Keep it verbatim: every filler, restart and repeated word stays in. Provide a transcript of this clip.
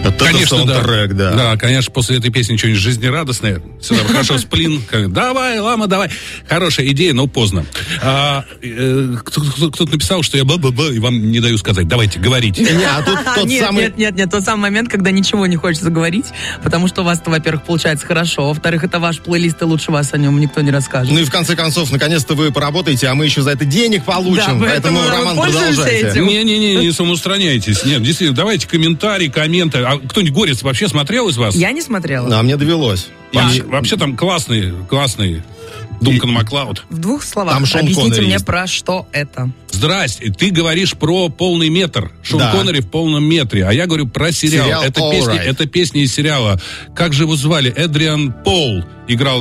Это конечно, да. Трек, да. Да, конечно, после этой песни что-нибудь жизнерадостное. Сюда хорошо, сплин. Как, давай, лама, давай. Хорошая идея, но поздно. А, э, кто-то написал, что я ба-ба-ба, и вам не даю сказать. Давайте, говорите. Не, а тут тот нет, самый... нет, нет, нет, тот самый момент, когда ничего не хочется говорить, потому что у вас-то, во-первых, получается хорошо, во-вторых, это ваш плейлист, и лучше вас о нем никто не расскажет. Ну и в конце концов, наконец-то вы поработаете, а мы еще за это денег получим. Да, поэтому, поэтому Роман, пользуемся продолжайте. этим. Не-не-не, не самоустраняйтесь. Нет, действительно, давайте комментарии, комменты. А кто-нибудь «Горец» вообще смотрел из вас? Я не смотрела. А мне довелось. Вообще, И- вообще там классный, классный Дункан Маклауд. В двух словах, Там Шон объясните Коннери мне, есть. про что это. Здрасте, ты говоришь про полный метр. Шон Да. Коннери в полном метре. А я говорю про сериал. Сериал это, All песня, Right. это песня из сериала. Как же его звали? Эдриан Пол играл